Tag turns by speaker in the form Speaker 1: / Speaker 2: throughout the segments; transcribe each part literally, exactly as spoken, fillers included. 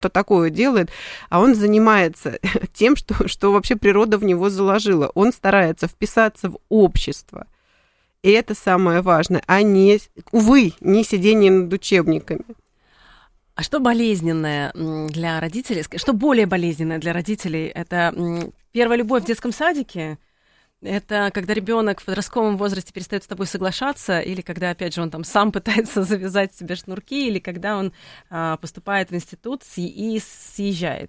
Speaker 1: что-то такое делает, а он занимается тем, что, что вообще природа в него заложила. Он старается вписаться в общество. И это самое важное, а не, увы, не сидение над учебниками.
Speaker 2: А что болезненное для родителей, что более болезненное для родителей? Это первая любовь в детском садике? Это когда ребенок в подростковом возрасте перестает с тобой соглашаться, или когда, опять же, он там сам пытается завязать себе шнурки, или когда он а, поступает в институт и съезжает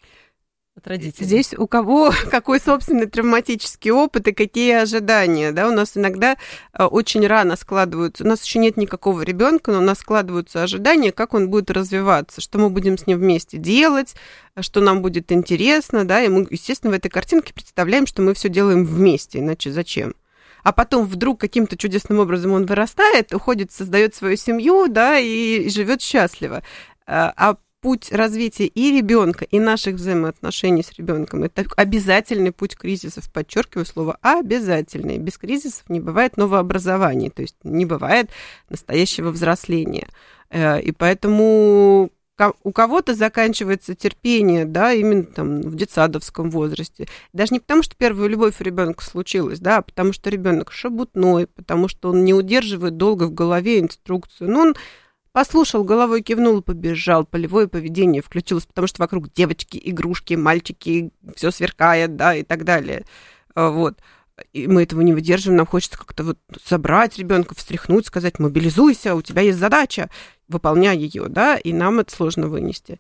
Speaker 2: от родителей?
Speaker 1: Здесь у кого какой собственный травматический опыт и какие ожидания, да, у нас иногда очень рано складываются, у нас еще нет никакого ребенка, но у нас складываются ожидания, как он будет развиваться, что мы будем с ним вместе делать, что нам будет интересно, да, и мы, естественно, в этой картинке представляем, что мы все делаем вместе, иначе зачем? А потом вдруг каким-то чудесным образом он вырастает, уходит, создает свою семью, да, и, и живет счастливо. А путь развития и ребенка, и наших взаимоотношений с ребенком — это обязательный путь кризисов. Подчеркиваю слово обязательный. Без кризисов не бывает новообразования, то есть не бывает настоящего взросления. И поэтому у кого-то заканчивается терпение, да, именно там в детсадовском возрасте. Даже не потому, что первая любовь у ребенка случилась, да, а потому что ребенок шебутной, потому что он не удерживает долго в голове инструкцию. Ну, он послушал, головой кивнул, побежал, полевое поведение включилось, потому что вокруг девочки, игрушки, мальчики, все сверкает, да, и так далее. Вот. И мы этого не выдерживаем, нам хочется как-то вот собрать ребенка, встряхнуть, сказать: мобилизуйся, у тебя есть задача, выполняй ее, да, и нам это сложно вынести.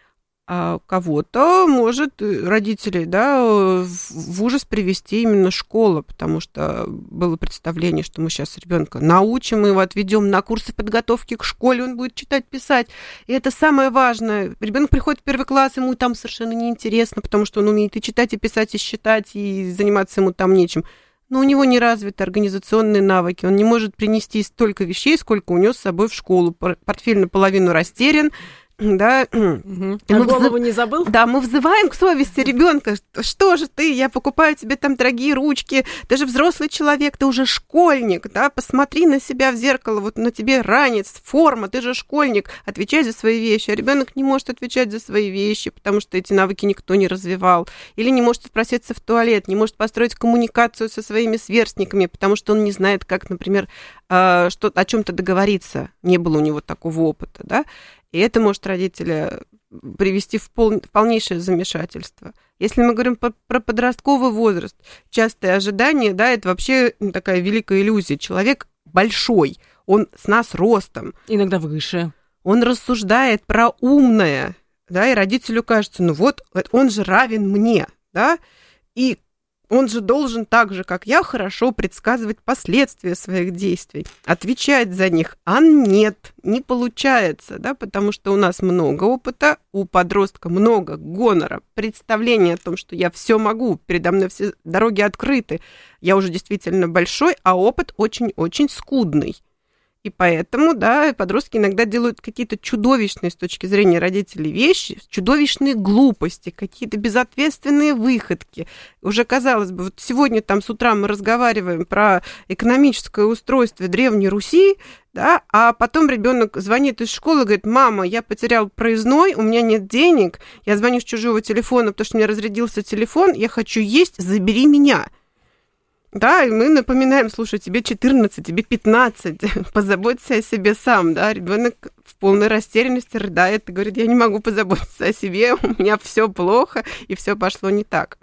Speaker 1: А кого-то может родителей, да, в ужас привести именно школа, потому что было представление, что мы сейчас ребенка научим, мы его отведем на курсы подготовки к школе, он будет читать, писать. И это самое важное. Ребенок приходит в первый класс, ему там совершенно неинтересно, потому что он умеет и читать, и писать, и считать, и заниматься ему там нечем. Но у него не развиты организационные навыки, он не может принести столько вещей, сколько унес с собой в школу. Портфель наполовину растерян, да.
Speaker 2: Угу. А голову взыв... не забыл?
Speaker 1: Да, мы взываем к совести ребенка. Что же ты, я покупаю тебе там дорогие ручки, ты же взрослый человек, ты уже школьник, да, посмотри на себя в зеркало, вот на тебе ранец, форма, ты же школьник, отвечай за свои вещи. А ребенок не может отвечать за свои вещи, потому что эти навыки никто не развивал. Или не может отпроситься в туалет, не может построить коммуникацию со своими сверстниками, потому что он не знает, как, например, что, о чем-то договориться. Не было у него такого опыта, да. И это может родителя привести в, пол, в полнейшее замешательство. Если мы говорим по, про подростковый возраст, частые ожидания, да, это вообще такая великая иллюзия. Человек большой, он с нас ростом.
Speaker 2: Иногда выше.
Speaker 1: Он рассуждает про умное, да, и родителю кажется, ну вот, он же равен мне, да, и он же должен так же, как я, хорошо предсказывать последствия своих действий, отвечать за них. А нет, не получается, да, потому что у нас много опыта, у подростка много гонора, представления о том, что я все могу, передо мной все дороги открыты, я уже действительно большой, а опыт очень-очень скудный. И поэтому, да, подростки иногда делают какие-то чудовищные с точки зрения родителей вещи, чудовищные глупости, какие-то безответственные выходки. Уже, казалось бы, вот сегодня там с утра мы разговариваем про экономическое устройство Древней Руси, да, а потом ребенок звонит из школы и говорит: мама, я потерял проездной, у меня нет денег, я звоню с чужого телефона, потому что у меня разрядился телефон, я хочу есть, забери меня. Да, и мы напоминаем: слушай, тебе четырнадцать, тебе пятнадцать, позаботься о себе сам, да, ребенок в полной растерянности рыдает и говорит: я не могу позаботиться о себе, у меня все плохо, и все пошло не так.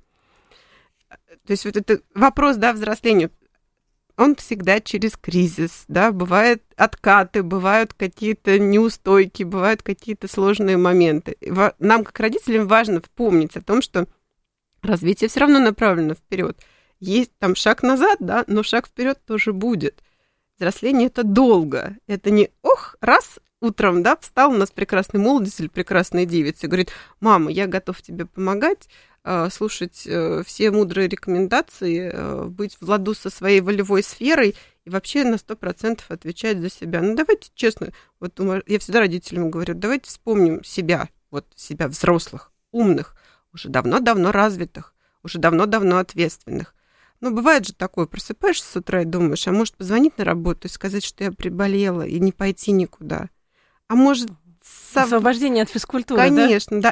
Speaker 1: То есть вот это вопрос, да, взросления, он всегда через кризис, да, бывают откаты, бывают какие-то неустойки, бывают какие-то сложные моменты. Нам, как родителям, важно помнить о том, что развитие все равно направлено вперед. Есть там шаг назад, да, но шаг вперед тоже будет. Взросление — это долго. Это не ох, раз утром, да, встал у нас прекрасный молодец или прекрасная девица и говорит: мама, я готов тебе помогать, слушать все мудрые рекомендации, быть в ладу со своей волевой сферой и вообще на сто процентов отвечать за себя. Ну, давайте честно, вот я всегда родителям говорю: давайте вспомним себя, вот себя взрослых, умных, уже давно-давно развитых, уже давно-давно ответственных. Ну, бывает же такое, просыпаешься с утра и думаешь: а может позвонить на работу и сказать, что я приболела, и не пойти никуда? А может
Speaker 2: Освобождение от физкультуры,
Speaker 1: Конечно, да?